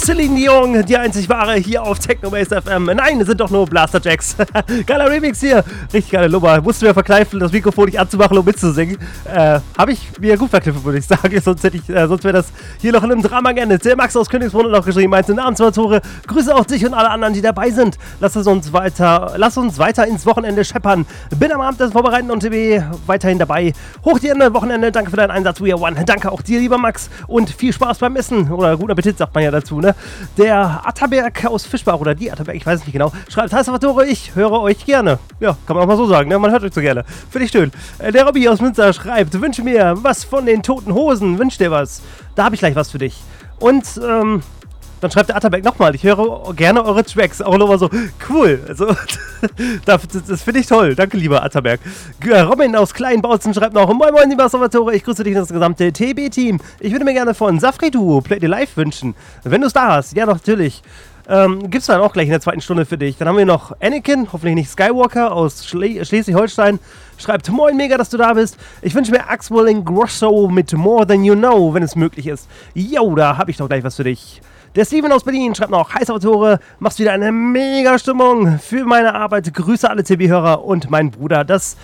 Celine Dion, die einzig wahre hier auf Technobase FM. Nein, es sind doch nur Blaster Jacks. Geiler Remix hier. Richtig geile Nummer. Musste mir verkneifen, das Mikrofon nicht anzumachen, um mitzusingen. Habe ich mir gut verkniffen, würde ich sagen. Sonst wäre das hier noch in einem Drama geendet. Der Max aus Königsbrunn noch geschrieben, meinte Namen zwei Tore. Grüße auch dich und alle anderen, die dabei sind. Lass uns weiter ins Wochenende scheppern. Bin am Abend des Vorbereiten und TB weiterhin dabei. Hoch die Ende, Wochenende. Danke für deinen Einsatz, We Are One. Danke auch dir, lieber Max. Und viel Spaß beim Essen. Oder guten Appetit, sagt man ja dazu, ne? Der Atterberg aus Fischbach oder die Atterberg, ich weiß es nicht genau, schreibt: Hi Salvatore, ich höre euch gerne. Ja, kann man auch mal so sagen, ne? Man hört euch so gerne. Finde ich schön. Der Robby aus Münster schreibt: Wünsche mir was von den Toten Hosen. Wünsch dir was. Da habe ich gleich was für dich. Und, dann schreibt der Atterberg nochmal: Ich höre gerne eure Tracks. Auch nochmal so, cool. Also, das finde ich toll. Danke, lieber Atterberg. Robin aus Kleinbautzen schreibt noch: Moin Moin, lieber Salvatore, ich grüße dich und das gesamte TB-Team. Ich würde mir gerne von Safri Duo Play the Live wünschen. Wenn du es da hast, ja, natürlich. Gibt's dann auch gleich in der zweiten Stunde für dich. Dann haben wir noch Anakin, hoffentlich nicht Skywalker, aus Schleswig-Holstein. Schreibt: Moin, mega, dass du da bist. Ich wünsche mir Axwell Ingrosso mit More Than You Know, wenn es möglich ist. Jo, da habe ich doch gleich was für dich. Der Steven aus Berlin schreibt noch: Hi Salvatore, machst wieder eine mega Stimmung für meine Arbeit. Grüße alle CB-Hörer und meinen Bruder. Das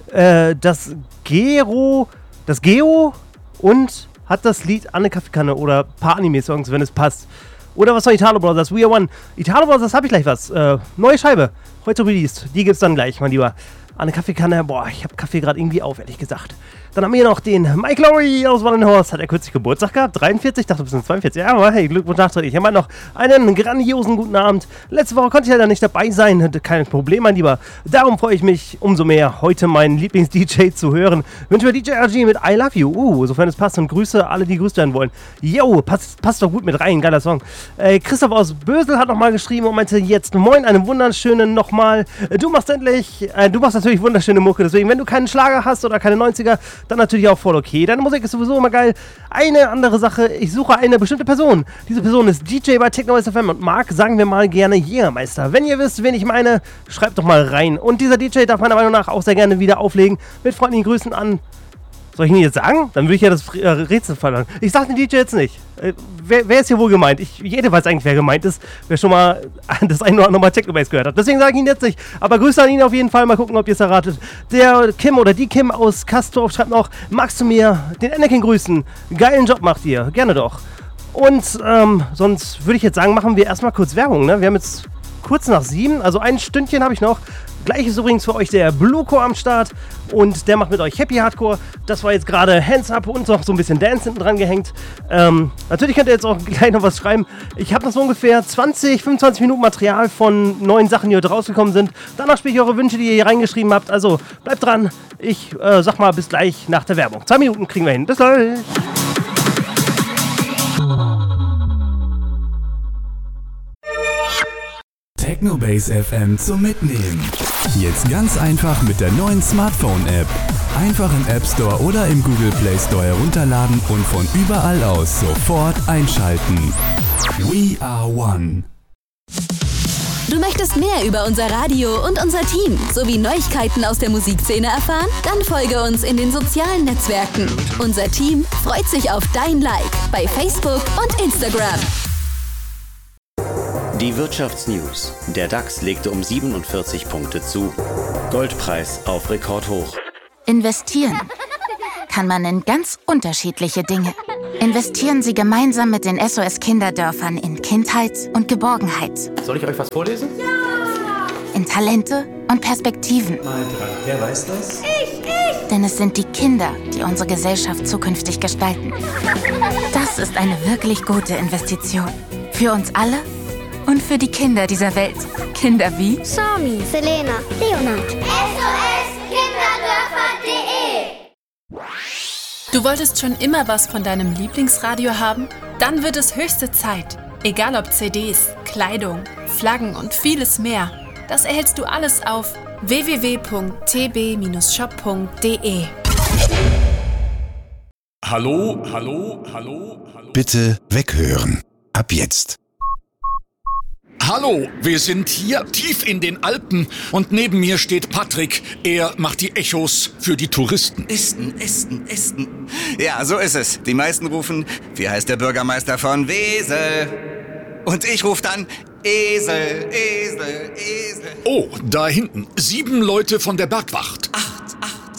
Geo und hat das Lied Anne Kaffeekanne oder ein paar Anime-Songs, wenn es passt. Oder was von Italo Brothers, We Are One. Italo Brothers habe ich gleich was. Neue Scheibe, heute released. Die gibt's dann gleich, mein Lieber. Anne Kaffeekanne, boah, ich habe Kaffee gerade irgendwie auf, ehrlich gesagt. Dann haben wir noch den Mike Lowry aus Wallenhorst. Hat er kürzlich Geburtstag gehabt? 43? Ich dachte, bis 42. Ja, aber hey, Glückwunsch nachträglich. Ich habe noch einen grandiosen guten Abend. Letzte Woche konnte ich leider nicht dabei sein. Kein Problem, mein Lieber. Darum freue ich mich umso mehr, heute meinen Lieblings-DJ zu hören. Wünsche mir DJ RG mit I Love You. Sofern es passt, und Grüße alle, die grüßt werden wollen. Yo, passt doch gut mit rein. Geiler Song. Christoph aus Bösel hat nochmal geschrieben und meinte jetzt: Moin, einen wunderschönen nochmal. Du machst natürlich wunderschöne Mucke. Deswegen, wenn du keinen Schlager hast oder keine 90er, dann natürlich auch voll okay. Deine Musik ist sowieso immer geil. Eine andere Sache: Ich suche eine bestimmte Person. Diese Person ist DJ bei Technobase FM und mag, sagen wir mal, gerne Jägermeister. Wenn ihr wisst, wen ich meine, schreibt doch mal rein. Und dieser DJ darf meiner Meinung nach auch sehr gerne wieder auflegen. Mit freundlichen Grüßen an... Soll ich ihn jetzt sagen? Dann würde ich ja das Rätsel verlangen. Ich sag den DJ jetzt nicht. Wer ist hier wohl gemeint? Jeder weiß eigentlich, wer gemeint ist. Wer schon mal das eine oder andere Mal Technobase gehört hat. Deswegen sage ich ihn jetzt nicht. Aber Grüße an ihn auf jeden Fall. Mal gucken, ob ihr es erratet. Der Kim oder die Kim aus Kastorf schreibt noch: Magst du mir den Anakin grüßen? Geilen Job macht ihr. Gerne doch. Und sonst würde ich jetzt sagen, machen wir erstmal kurz Werbung. Ne? Wir haben jetzt kurz nach 7, also ein Stündchen habe ich noch. Gleich ist übrigens für euch der Bluecore am Start und der macht mit euch Happy Hardcore. Das war jetzt gerade Hands Up und noch so ein bisschen Dance hinten dran gehängt. Natürlich könnt ihr jetzt auch gleich noch was schreiben. Ich habe noch so ungefähr 25 Minuten Material von neuen Sachen, die heute rausgekommen sind. Danach spiele ich eure Wünsche, die ihr hier reingeschrieben habt. Also bleibt dran. Ich sag mal bis gleich nach der Werbung. 2 Minuten kriegen wir hin. Bis gleich. Technobase FM zum Mitnehmen. Jetzt ganz einfach mit der neuen Smartphone-App. Einfach im App Store oder im Google Play Store herunterladen und von überall aus sofort einschalten. We are one. Du möchtest mehr über unser Radio und unser Team sowie Neuigkeiten aus der Musikszene erfahren? Dann folge uns in den sozialen Netzwerken. Unser Team freut sich auf dein Like bei Facebook und Instagram. Die Wirtschaftsnews. Der DAX legte um 47 Punkte zu. Goldpreis auf Rekordhoch. Investieren kann man in ganz unterschiedliche Dinge. Investieren Sie gemeinsam mit den SOS Kinderdörfern in Kindheit und Geborgenheit. Soll ich euch was vorlesen? Ja! In Talente und Perspektiven. Mal dran. Wer weiß das? Ich! Denn es sind die Kinder, die unsere Gesellschaft zukünftig gestalten. Das ist eine wirklich gute Investition. Für uns alle und für die Kinder dieser Welt. Kinder wie Sami, Selena, Leonard. SOSkinderdörfer.de. Du wolltest schon immer was von deinem Lieblingsradio haben? Dann wird es höchste Zeit. Egal ob CDs, Kleidung, Flaggen und vieles mehr. Das erhältst du alles auf www.tb-shop.de. Hallo? Bitte weghören. Ab jetzt. Hallo, wir sind hier tief in den Alpen und neben mir steht Patrick. Er macht die Echos für die Touristen. Esten. Ja, so ist es. Die meisten rufen: Wie heißt der Bürgermeister von Wesel? Und ich rufe dann, Esel, Esel, Esel. Oh, da hinten. 7 Leute von der Bergwacht. 8.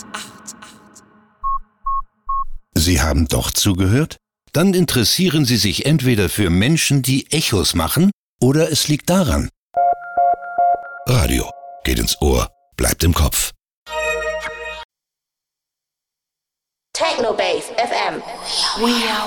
Sie haben doch zugehört? Dann interessieren Sie sich entweder für Menschen, die Echos machen, oder es liegt daran. Radio geht ins Ohr, bleibt im Kopf. Technobase FM.